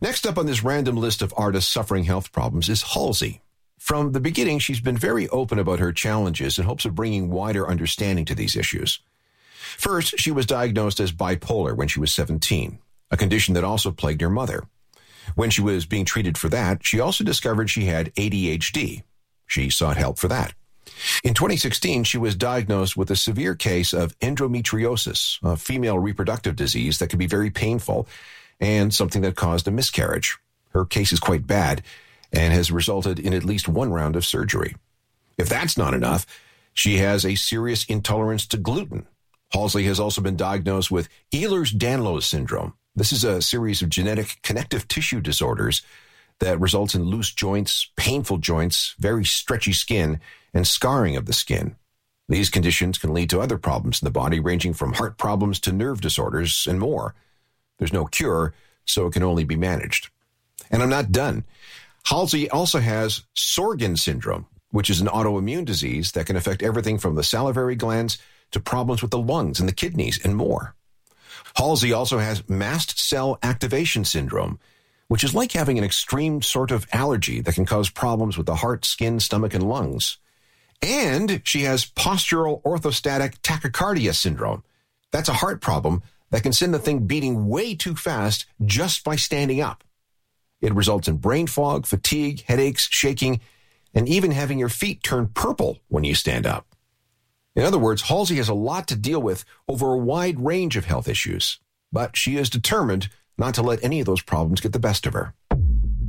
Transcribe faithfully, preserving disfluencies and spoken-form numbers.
Next up on this random list of artists suffering health problems is Halsey. From the beginning, she's been very open about her challenges in hopes of bringing wider understanding to these issues. First, she was diagnosed as bipolar when she was seventeen, a condition that also plagued her mother. When she was being treated for that, she also discovered she had A D H D. She sought help for that. In twenty sixteen, she was diagnosed with a severe case of endometriosis, a female reproductive disease that can be very painful and something that caused a miscarriage. Her case is quite bad and has resulted in at least one round of surgery. If that's not enough, she has a serious intolerance to gluten. Halsey has also been diagnosed with Ehlers-Danlos syndrome. This is a series of genetic connective tissue disorders that results in loose joints, painful joints, very stretchy skin, and scarring of the skin. These conditions can lead to other problems in the body, ranging from heart problems to nerve disorders and more. There's no cure, so it can only be managed. And I'm not done. Halsey also has Sjögren syndrome, which is an autoimmune disease that can affect everything from the salivary glands to problems with the lungs and the kidneys and more. Halsey also has mast cell activation syndrome, which is like having an extreme sort of allergy that can cause problems with the heart, skin, stomach, and lungs. And she has postural orthostatic tachycardia syndrome. That's a heart problem that can send the thing beating way too fast just by standing up. It results in brain fog, fatigue, headaches, shaking, and even having your feet turn purple when you stand up. In other words, Halsey has a lot to deal with over a wide range of health issues, but she is determined not to let any of those problems get the best of her.